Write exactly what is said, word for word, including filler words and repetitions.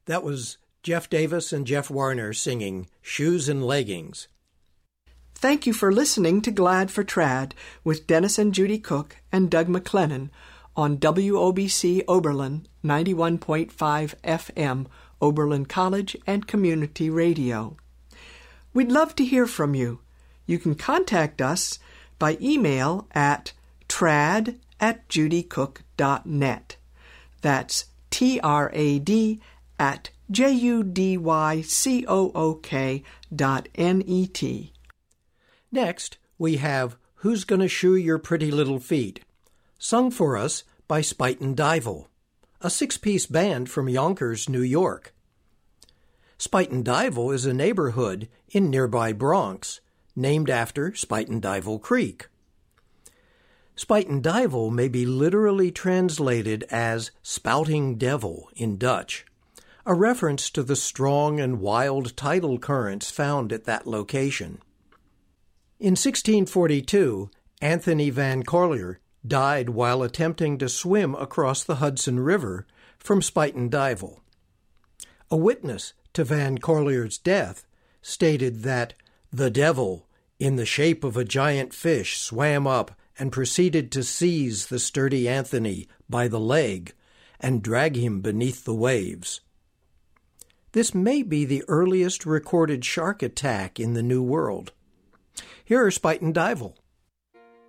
That was Jeff Davis and Jeff Warner singing Shoes and Leggings. Thank you for listening to Glad for Trad with Dennis and Judy Cook and Doug McLennan on W O B C Oberlin ninety-one point five F M, Oberlin College and Community Radio. We'd love to hear from you. You can contact us by email at trad at judycook dot net. That's T R A D at J U D Y C O O K dot N E T. Next, we have Who's Gonna Shoe Your Pretty Little Feet, sung for us by Spuyten Duyvil, a six-piece band from Yonkers, New York. Spuyten Duyvil is a neighborhood in nearby Bronx, named after Spuyten Duyvil Creek. Spuyten Duyvil may be literally translated as spouting devil in Dutch, a reference to the strong and wild tidal currents found at that location. In sixteen forty-two, Anthony Van Corlear died while attempting to swim across the Hudson River from Spuyten Duyvil. A witness to Van Corlear's death stated that the devil, in the shape of a giant fish, swam up and proceeded to seize the sturdy Anthony by the leg and drag him beneath the waves. This may be the earliest recorded shark attack in the New World. Here are Spuyten Duyvil.